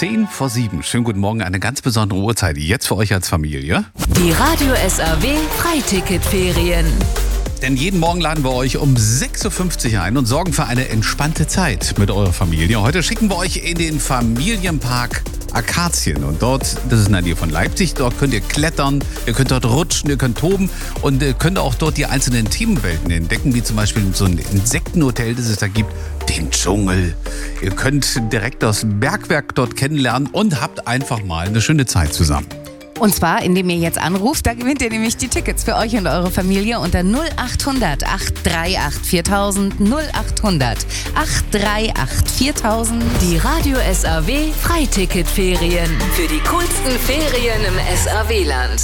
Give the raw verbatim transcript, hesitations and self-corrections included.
zehn vor sieben. Schönen guten Morgen, eine ganz besondere Uhrzeit. Jetzt für euch als Familie. Die Radio S R W Freiticketferien. Denn jeden Morgen laden wir euch um sechs Uhr fünfzig ein und sorgen für eine entspannte Zeit mit eurer Familie. Heute schicken wir euch in den Familienpark Akazien. Und dort, das ist in der Nähe von Leipzig, dort könnt ihr klettern, ihr könnt dort rutschen, ihr könnt toben und ihr könnt auch dort die einzelnen Themenwelten entdecken, wie zum Beispiel so ein Insektenhotel, das es da gibt, den Dschungel. Ihr könnt direkt das Bergwerk dort kennenlernen und habt einfach mal eine schöne Zeit zusammen. Und zwar, indem ihr jetzt anruft, da gewinnt ihr nämlich die Tickets für euch und eure Familie unter null acht hundert acht drei acht viertausend, null acht hundert acht drei acht viertausend. Die Radio S R W Freiticketferien. Für die coolsten Ferien im S R W-Land.